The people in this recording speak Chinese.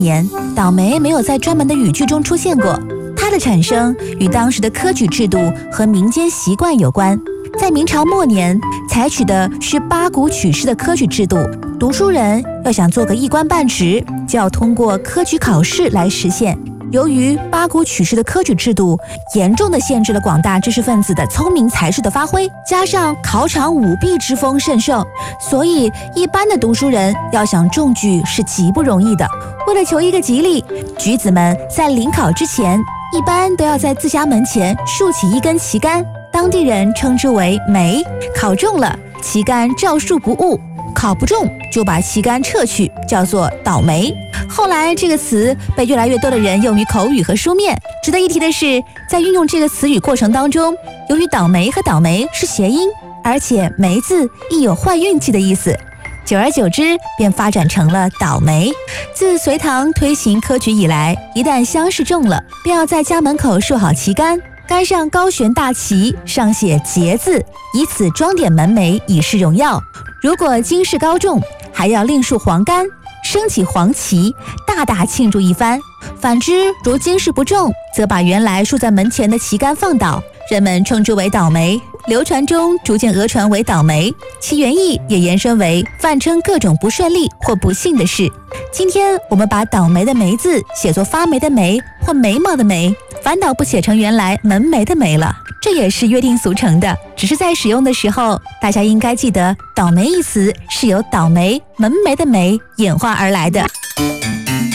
年，倒霉没有在专门的语句中出现过，它的产生与当时的科举制度和民间习惯有关。在明朝末年，采取的是八股取士的科举制度，读书人要想做个一官半职，就要通过科举考试来实现。由于八股取士的科举制度严重地限制了广大知识分子的聪明才智的发挥，加上考场舞弊之风甚盛，所以一般的读书人要想中举是极不容易的。为了求一个吉利，举子们在临考之前，一般都要在自家门前竖起一根旗杆，当地人称之为梅。考中了，旗杆照竖不误；考不中，就把旗杆撤去，叫做倒霉。后来这个词被越来越多的人用于口语和书面。值得一提的是，在运用这个词语过程当中，由于倒霉和倒霉是谐音，而且霉字亦有坏运气的意思，久而久之便发展成了倒霉。自隋唐推行科举以来，一旦乡试中了，便要在家门口竖好旗杆，杆上高悬大旗，上写节字，以此装点门楣，以示荣耀。如果京试高中，还要另竖黄杆，升起黄旗，大大庆祝一番。反之，如京试不中，则把原来竖在门前的旗杆放倒，人们称之为倒霉。流传中逐渐讹传为倒霉，其原意也延伸为泛称各种不顺利或不幸的事。今天我们把倒霉的霉字写作发霉的霉或眉毛的眉，反倒不写成原来门楣的楣了，这也是约定俗成的。只是在使用的时候，大家应该记得倒霉一词是由倒霉门楣的楣演化而来的。